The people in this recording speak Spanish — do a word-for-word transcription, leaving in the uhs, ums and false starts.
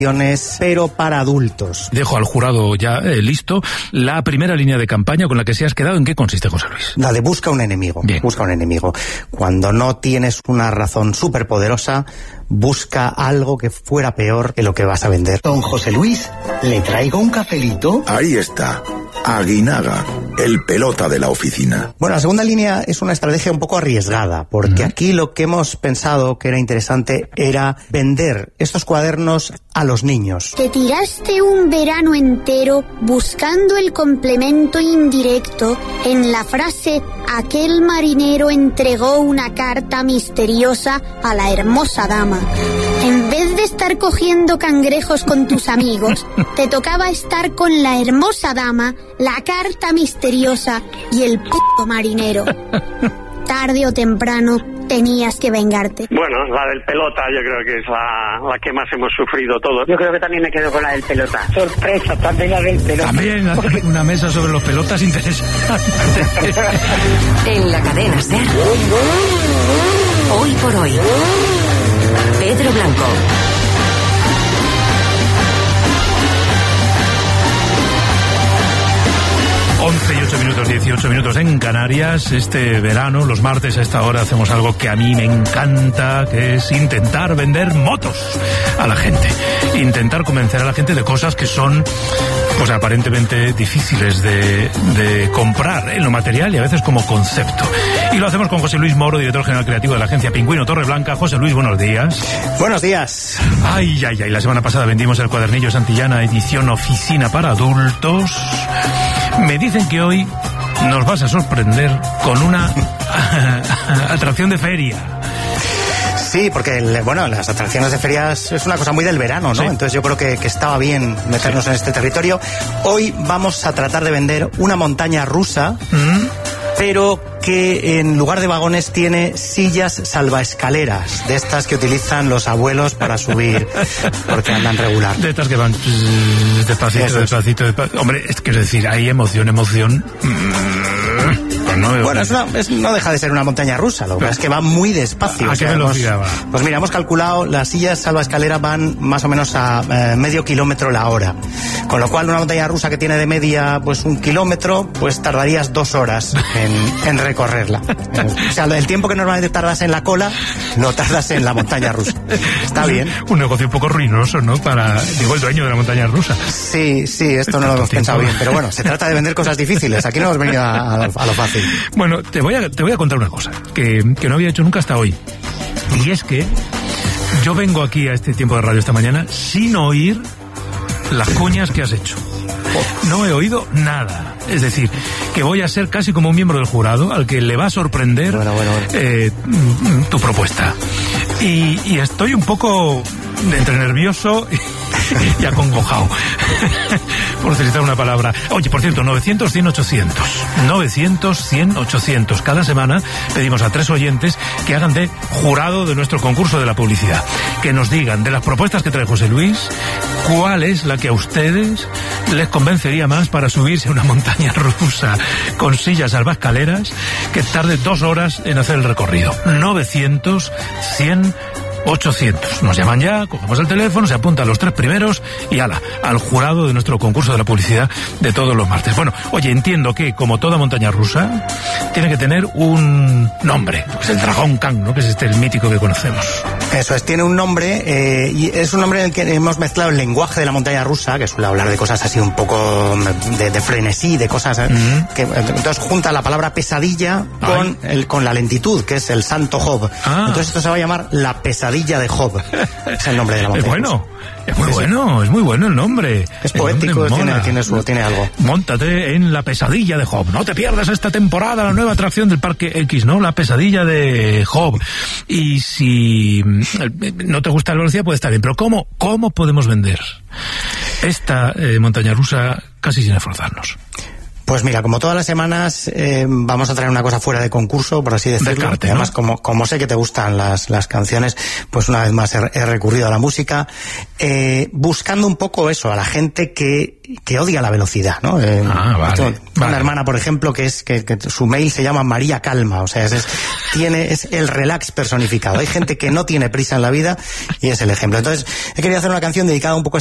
pero para adultos. Dejo al jurado ya eh, listo. La primera línea de campaña con la que se has quedado, ¿en qué consiste, José Luis? La de busca un enemigo. Bien. Busca un enemigo. Cuando no tienes una razón superpoderosa, busca algo que fuera peor que lo que vas a vender. Don José Luis, ¿le traigo un cafelito? Ahí está. Aguinaga, el pelota de la oficina. Bueno, la segunda línea es una estrategia un poco arriesgada, porque uh-huh. aquí lo que hemos pensado que era interesante era vender estos cuadernos a los niños. Te tiraste un verano entero buscando el complemento indirecto en la frase «aquel marinero entregó una carta misteriosa a la hermosa dama». En vez de estar cogiendo cangrejos con tus amigos, te tocaba estar con la hermosa dama, la carta misteriosa y el puto marinero. Tarde o temprano tenías que vengarte. Bueno, la del pelota yo creo que es la, la que más hemos sufrido todos. Yo creo que también me quedo con la del pelota. Sorpresa, también la del pelota. También una mesa sobre los pelotas interesante. En la cadena SER, hoy por hoy, Pedro Blanco. once y ocho minutos, dieciocho minutos en Canarias. Este verano, los martes a esta hora, hacemos algo que a mí me encanta, que es intentar vender motos a la gente. Intentar convencer a la gente de cosas que son, pues aparentemente difíciles de, de comprar en lo material y a veces como concepto. Y lo hacemos con José Luis Moro, director general creativo de la agencia Pingüino Torreblanca. José Luis, buenos días. Buenos días. Ay, ay, ay, la semana pasada vendimos el cuadernillo Santillana, edición oficina para adultos. Me dicen que hoy nos vas a sorprender con una atracción de feria. Sí, porque el, bueno, las atracciones de ferias es una cosa muy del verano, ¿no? Sí. Entonces yo creo que, que estaba bien meternos sí. en este territorio. Hoy vamos a tratar de vender una montaña rusa, mm. pero que en lugar de vagones tiene sillas salvaescaleras, de estas que utilizan los abuelos para subir, porque andan regular. De estas que van despacito, Eso despacito, despacito. Hombre, es que es decir, hay emoción, emoción... Pues no, bueno, es una, es, no deja de ser una montaña rusa, lo que pasa es que va muy despacio. ¿A o qué sea, velocidad hemos, va? Pues mira, hemos calculado, las sillas salvaescalera van más o menos a eh, medio kilómetro la hora. Con lo cual, una montaña rusa que tiene de media pues un kilómetro, pues tardarías dos horas en, en recorrerla. O sea, el tiempo que normalmente tardas en la cola, lo tardas en la montaña rusa. Está bien. Un negocio un poco ruinoso, ¿no? Para, digo, el dueño de la montaña rusa. Sí, sí, esto no lo hemos pensado bien. Pero bueno, se trata de vender cosas difíciles. Aquí no hemos venido a, a, a lo fácil. Bueno, te voy a, te voy a contar una cosa que, que no había hecho nunca hasta hoy. Y es que yo vengo aquí a este tiempo de radio esta mañana sin oír las cuñas que has hecho. No he oído nada. Es decir, que voy a ser casi como un miembro del jurado al que le va a sorprender bueno, bueno, bueno. Eh, tu propuesta. Y, y estoy un poco entre nervioso y acongojado, por utilizar una palabra. Oye, por cierto, novecientos, cien, ochocientos. novecientos, cien, ochocientos. Cada semana pedimos a tres oyentes que hagan de jurado de nuestro concurso de la publicidad. Que nos digan de las propuestas que trae José Luis, cuál es la que a ustedes les convencería más para subirse a una montaña rusa con sillas salvaescaleras que tarde dos horas en hacer el recorrido. novecientos, cien, ochocientos. Nos llaman ya, cogemos el teléfono, se apuntan los tres primeros y ala, al jurado de nuestro concurso de la publicidad de todos los martes. Bueno, oye, entiendo que como toda montaña rusa tiene que tener un nombre, que es el Dragón Khan, ¿no? Que es este el mítico que conocemos. Eso es, tiene un nombre eh, y es un nombre en el que hemos mezclado el lenguaje de la montaña rusa, que suele hablar de cosas así un poco de, de frenesí, de cosas eh, mm-hmm. que entonces junta la palabra pesadilla con el, con la lentitud, que es el santo Job. Ah. Entonces esto se va a llamar la pesadilla de Job. Es el nombre de la montaña. Es bueno, rusa. es muy sí, bueno, sí. es muy bueno el nombre. Es poético, tiene, tiene, su, tiene algo. Móntate en la pesadilla de Job. No te pierdas esta temporada la nueva atracción del Parque X, ¿no? La pesadilla de Job. Y si no te gusta la velocidad, puede estar bien. Pero ¿cómo, cómo podemos vender esta eh, montaña rusa casi sin esforzarnos? Pues mira, como todas las semanas eh, vamos a traer una cosa fuera de concurso, por así decirlo. Descarte, ¿no? Además, como, como sé que te gustan las, las canciones, pues una vez más he, he recurrido a la música, eh, buscando un poco eso, a la gente que, que odia la velocidad, ¿no? Eh, ah, vale, tengo vale. Una hermana, por ejemplo, que es que, que su mail se llama María Calma, o sea, es, es, tiene, es el relax personificado. Hay gente que no tiene prisa en la vida y es el ejemplo. Entonces, he querido hacer una canción dedicada un poco a